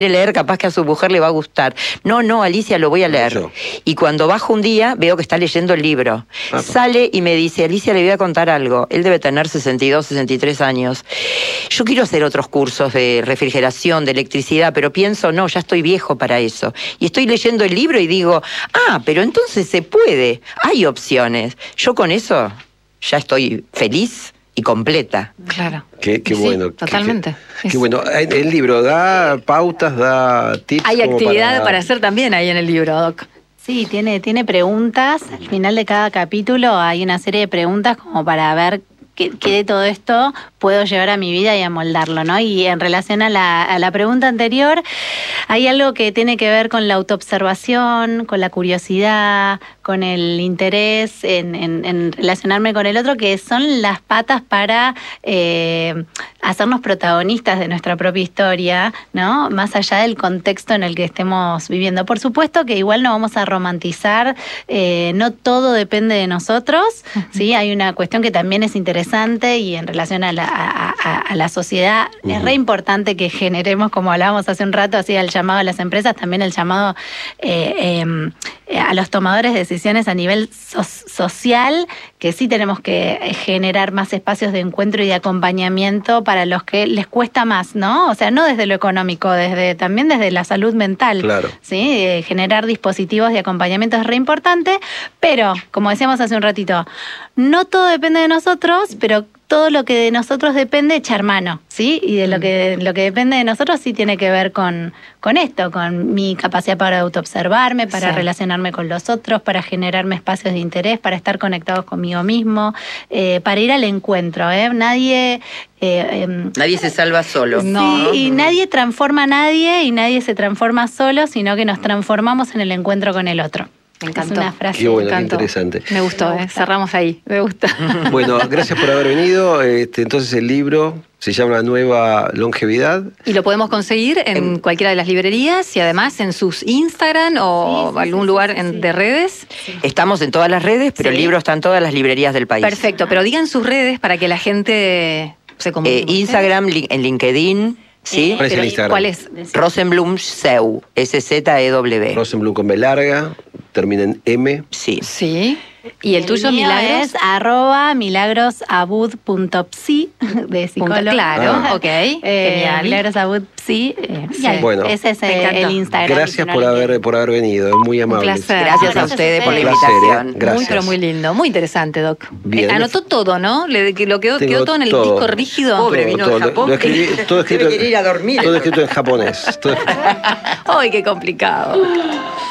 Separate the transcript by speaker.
Speaker 1: leer, capaz que a su mujer le va a gustar. No, Alicia, lo voy a leer.
Speaker 2: Yo.
Speaker 1: Y cuando bajo un día, veo que está leyendo el libro. Sale y me dice, Alicia, le voy a contar algo. Él debe tener 62, 63 años. Yo quiero hacer otros cursos de refrigeración, de electricidad, pero pienso, no, ya estoy viejo para eso. Y estoy leyendo el libro y digo, pero entonces se puede. Hay opciones. Yo con eso ya estoy feliz y completa.
Speaker 3: Claro.
Speaker 2: Qué
Speaker 3: Sí,
Speaker 2: bueno.
Speaker 3: totalmente.
Speaker 2: Qué bueno. El libro da pautas, da tips.
Speaker 3: Hay
Speaker 2: como
Speaker 3: actividad para hacer también ahí en el libro, Doc.
Speaker 4: Sí, tiene preguntas. Al final de cada capítulo hay una serie de preguntas como para ver qué de todo esto puedo llevar a mi vida y amoldarlo, ¿no? Y en relación a la pregunta anterior, hay algo que tiene que ver con la autoobservación, con la curiosidad, con el interés en relacionarme con el otro, que son las patas para hacernos protagonistas de nuestra propia historia, ¿no? Más allá del contexto en el que estemos viviendo. Por supuesto que igual no vamos a romantizar, no todo depende de nosotros, ¿sí? Hay una cuestión que también es interesante y en relación a la sociedad es re importante que generemos, como hablábamos hace un rato, así el llamado a las empresas, también el llamado a los tomadores de decisiones a nivel social, que sí tenemos que generar más espacios de encuentro y de acompañamiento para los que les cuesta más, ¿no? O sea, no desde lo económico, también desde la salud mental.
Speaker 2: Claro.
Speaker 4: ¿Sí? Generar dispositivos de acompañamiento es re importante, pero, como decíamos hace un ratito, no todo depende de nosotros, pero todo lo que de nosotros depende echa hermano, ¿sí? Y de lo que depende de nosotros sí tiene que ver con esto, con mi capacidad para autoobservarme, para relacionarme con los otros, para generarme espacios de interés, para estar conectados conmigo mismo, para ir al encuentro, ¿eh? Nadie
Speaker 1: se salva solo.
Speaker 4: No. Sí, y nadie transforma a nadie y nadie se transforma solo, sino que nos transformamos en el encuentro con el otro.
Speaker 3: Me encantó.
Speaker 4: Es una frase.
Speaker 2: Qué bueno,
Speaker 3: me
Speaker 2: qué
Speaker 3: encantó.
Speaker 2: interesante.
Speaker 3: Me gustó, cerramos ahí. Me gusta.
Speaker 2: Bueno, gracias por haber venido. Entonces el libro se llama La Nueva Longevidad.
Speaker 3: Y lo podemos conseguir en cualquiera de las librerías y además en sus Instagram o algún lugar de redes.
Speaker 1: Estamos en todas las redes, pero el libro está en todas las librerías del país.
Speaker 3: Perfecto, pero digan sus redes para que la gente se comunique.
Speaker 1: Instagram, en LinkedIn. ¿Sí?
Speaker 2: ¿Cuál es el Instagram?
Speaker 3: ¿Cuál es?
Speaker 1: Rosenblum Seu, SZEW.
Speaker 2: Rosenblum con B larga, termina en M.
Speaker 1: Sí.
Speaker 3: Sí. ¿Y el tuyo,
Speaker 4: mío
Speaker 3: Milagros?
Speaker 4: es @milagrosabud.psi de psicólogo.
Speaker 3: Claro, ok. Genial.
Speaker 4: Milagrosabud.psi.
Speaker 2: Bueno.
Speaker 4: Ese es el Instagram.
Speaker 2: Gracias por haber venido, es muy amable.
Speaker 3: Un placer.
Speaker 1: Gracias a ustedes por la
Speaker 2: Un placer,
Speaker 1: invitación.
Speaker 2: Gracias.
Speaker 3: Muy, pero muy lindo. Muy interesante, Doc.
Speaker 2: Bien.
Speaker 3: Anotó todo, ¿no? Quedó todo en el
Speaker 2: todo.
Speaker 3: disco rígido.
Speaker 1: Pobre, vino de Japón.
Speaker 2: Lo escribí, todo escrito,
Speaker 1: Debe querer ir a dormir.
Speaker 2: todo escrito en japonés.
Speaker 3: ¡Ay, qué complicado!